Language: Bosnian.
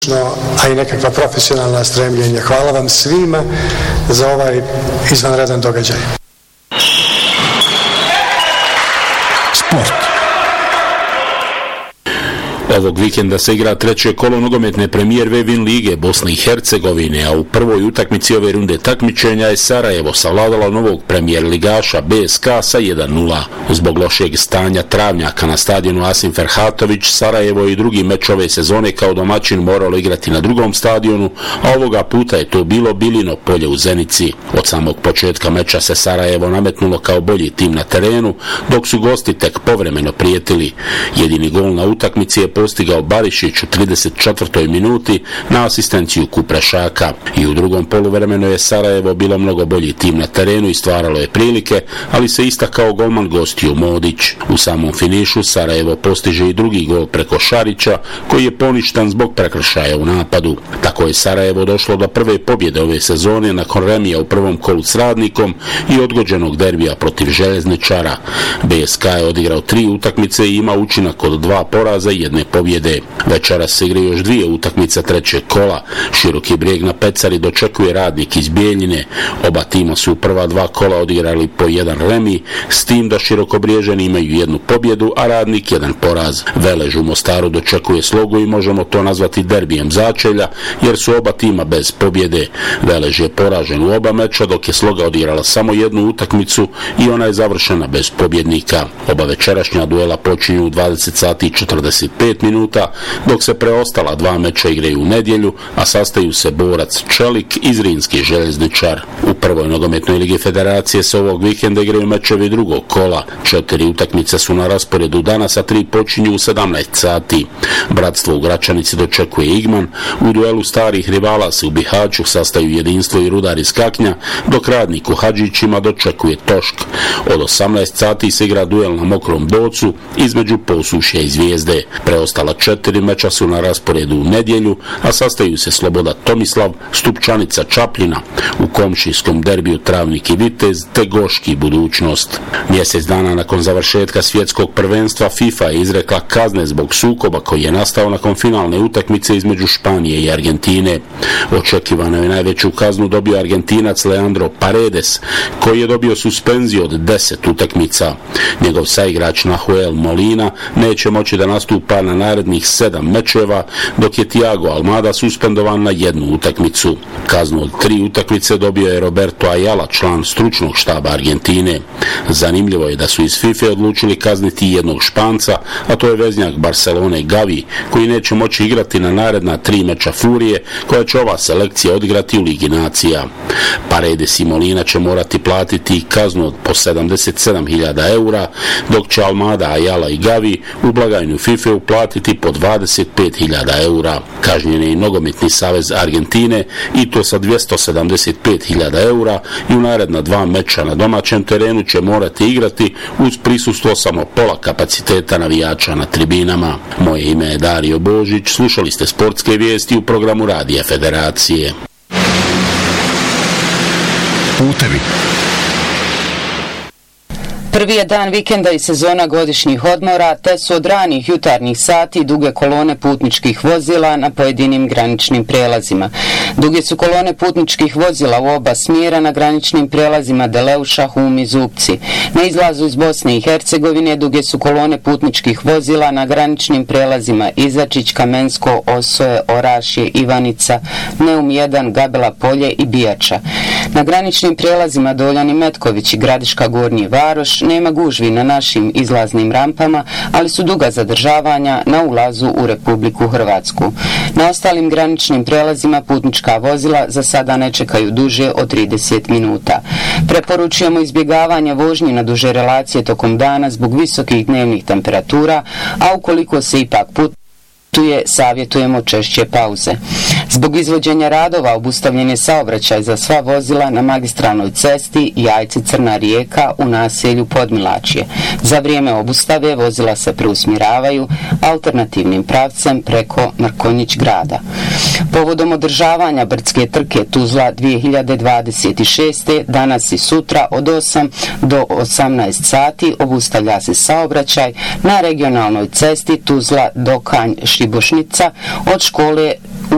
a i nekakva profesionalna stremljenja. Hvala vam svima za ovaj izvanredan događaj. Sport. Ovog vikenda se igra treće kolo nogometne premijer Vevin lige Bosne i Hercegovine, a u prvoj utakmici ove runde takmičenja je Sarajevo savladalo novog premijer ligaša BSK sa 1:0. Zbog lošeg stanja travnjaka na stadionu Asim Ferhatović, Sarajevo i drugi meč ove sezone kao domaćin moralo igrati na drugom stadionu, a ovoga puta je to bilo Bilino polje u Zenici. Od samog početka meča se Sarajevo nametnulo kao bolji tim na terenu, dok su gosti tek povremeno prijetili. Jedini gol na utakmici je postigao Barišić u 34. minuti na asistenciju Kuprešaka. I u drugom poluvremenu je Sarajevo bilo mnogo bolji tim na terenu i stvaralo je prilike, ali se istakao golman gostiju Modić. U samom finišu Sarajevo postiže i drugi gol preko Šarića, koji je poništen zbog prekršaja u napadu. Tako je Sarajevo došlo do prve pobjede ove sezone nakon remija u prvom kolu s Radnikom i odgođenog derbija protiv Željezničara. BSK je odigrao 3 utakmice i ima učinak od 2 poraza i 1 pobjede. Večeras se igraju još 2 utakmice trećeg kola. Široki Brijeg na Pecari dočekuje Radnik iz Bijeljine. Oba tima su u prva 2 kola odigrali po 1 remi, s tim da Širokobrijžani imaju 1 pobjedu, a Radnik 1 poraz. Velež u Mostaru dočekuje Slogu i možemo to nazvati derbijem začelja, jer su oba tima bez pobjede. Velež je poražen u oba meča, dok je Sloga odigrala samo 1 utakmicu i ona je završena bez pobjednika. Oba večerašnja duela počinju u 20:45 minuta, dok se preostala 2 meča igraju u nedjelju, a sastaju se Borac Čelik i Zrinski Željezničar. U prvoj nogometnoj ligi federacije se ovog vikenda igraju mečevi drugog kola. 4 utakmice su na rasporedu danas, a 3 počinju u 17 sati. Bratstvo u Gračanici dočekuje Igman, u duelu starih rivala se u Bihaću sastaju Jedinstvo i Rudar iz Kaknja, dok Radnik u Hadžićima dočekuje Tošk. Od 18 sati se igra duel na Mokrom Bocu između Posušja i Zvijezde. Preostala 4 meča su na rasporedu u nedjelju, a sastaju se Sloboda Tomislav, Stupčanica Čapljina, u komšijskom derbiju Travnik i Vitez, te Goški Budućnost. Mjesec dana nakon završetka svjetskog prvenstva FIFA je izrekla kazne zbog sukoba koji je nastao nakon finalne utakmice između Španije i Argentine. Očekivano je najveću kaznu dobio Argentinac Leandro Paredes, koji je dobio suspenziju od 10 utakmica. Njegov saigrač Nahuel Molina neće moći da nastupa na narednih 7 mečeva, dok je Thiago Almada suspendovan na 1 utakmicu. Kaznu od 3 utakmice dobio je Roberto Ayala, član stručnog štaba Argentine. Zanimljivo je da su iz FIFA odlučili kazniti jednog Španca, a to je veznjak Barcelone Gavi, koji neće moći igrati na naredna 3 meča Furije, koja će ova selekcija odigrati u Ligi nacija. Paredes i Molina će morati platiti kaznu od po 77.000 eura, dok će Almada, Ayala i Gavi u blagajnu FIFA uplatiti po 25.000 eura. Kažnjen je i Nogometni savez Argentine, i to sa 275.000 eura, i u naredna 2 meča na domaćem terenu će morati igrati uz prisustvo samo pola kapaciteta navijača na tribinama. Moje ime je Dario Božić, slušali ste sportske vijesti u programu Radija Federacije. Putevi. Prvi je dan vikenda i sezona godišnjih odmora, te su od ranih jutarnjih sati duge kolone putničkih vozila na pojedinim graničnim prijelazima. Duge su kolone putničkih vozila u oba smjera na graničnim prijelazima Deleuša, Hum i Zupci. Na izlazu iz Bosne i Hercegovine duge su kolone putničkih vozila na graničnim prijelazima Izačić, Kamensko, Osoje, Orašje, Ivanica, Neum 1, Gabela Polje i Bijača. Na graničnim prijelazima Doljan i Metković i Gradiška Gornji Varoš nema gužvi na našim izlaznim rampama, ali su duga zadržavanja na ulazu u Republiku Hrvatsku. Na ostalim graničnim prelazima putnička vozila za sada ne čekaju duže od 30 minuta. Preporučujemo izbjegavanje vožnje na duže relacije tokom dana zbog visokih dnevnih temperatura, a ukoliko se ipak savjetujemo češće pauze. Zbog izvođenja radova obustavljen je saobraćaj za sva vozila na magistralnoj cesti Jajce-Crna Rijeka u naselju Podmilačje. Za vrijeme obustave vozila se preusmjeravaju alternativnim pravcem preko Mrkonjić grada. Povodom održavanja brdske trke Tuzla 2026. danas i sutra od 8 do 18 sati obustavlja se saobraćaj na regionalnoj cesti Tuzla do Kanj Šibošnica od škole